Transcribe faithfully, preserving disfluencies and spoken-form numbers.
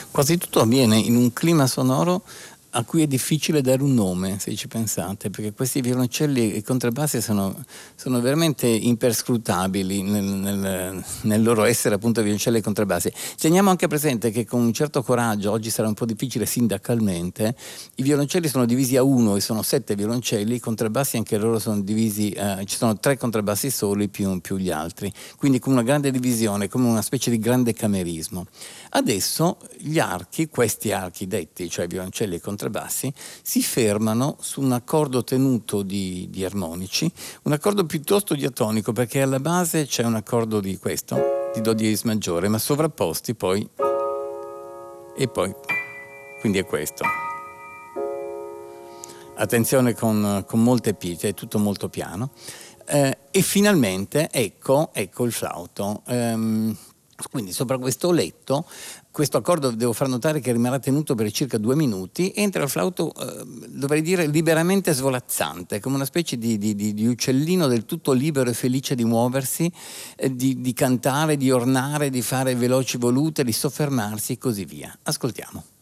Quasi tutto avviene in un clima sonoro a cui è difficile dare un nome, se ci pensate, perché questi violoncelli e contrabbassi sono, sono veramente imperscrutabili nel, nel, nel loro essere appunto violoncelli e contrabbassi. Teniamo anche presente che con un certo coraggio, oggi sarà un po' difficile sindacalmente, i violoncelli sono divisi a uno e sono sette violoncelli, i contrabbassi anche loro sono divisi, eh, ci sono tre contrabbassi soli più, più gli altri, quindi con una grande divisione, come una specie di grande camerismo. Adesso gli archi, questi archi detti, cioè violoncelli e contrabbassi, si fermano su un accordo tenuto di, di armonici, un accordo piuttosto diatonico, perché alla base c'è un accordo di questo, di do diesis maggiore, ma sovrapposti poi, e poi, quindi è questo. Attenzione con, con molte pite, è tutto molto piano. Eh, e finalmente, ecco, ecco il flauto. Ehm, Quindi sopra questo letto, questo accordo devo far notare che rimarrà tenuto per circa due minuti, entra il flauto, eh, dovrei dire, liberamente svolazzante, come una specie di, di, di, di uccellino del tutto libero e felice di muoversi, eh, di, di cantare, di ornare, di fare veloci volute, di soffermarsi e così via. Ascoltiamo.